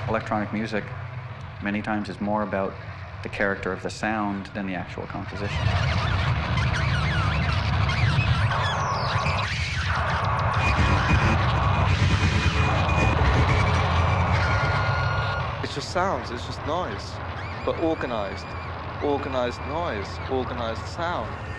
Electronic music many times is more about the character of the sound than the actual composition. It's just sounds, it's just noise, but organized. Organized noise, organized sound.